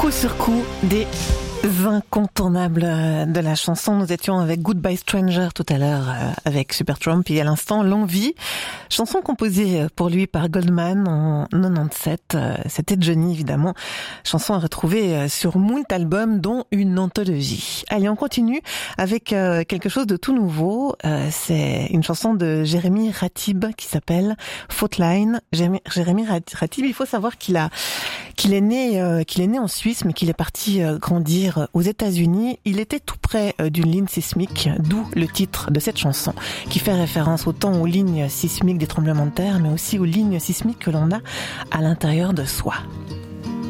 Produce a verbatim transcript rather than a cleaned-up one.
Coup sur coup, des incontournables de la chanson. Nous étions avec Goodbye Stranger tout à l'heure avec Supertramp et à l'instant L'Envie, chanson composée pour lui par Goldman en quatre-vingt-dix-sept. C'était Johnny évidemment, chanson à retrouver sur moult albums dont une anthologie. Allez, on continue avec quelque chose de tout nouveau. C'est une chanson de Jérémy Ratib qui s'appelle Faultline. Jérémy Ratib, il faut savoir qu'il a qu'il est né qu'il est né en Suisse mais qu'il est parti grandir aux États-Unis. Il était tout près d'une ligne sismique, d'où le titre de cette chanson, qui fait référence autant aux lignes sismiques des tremblements de terre, mais aussi aux lignes sismiques que l'on a à l'intérieur de soi.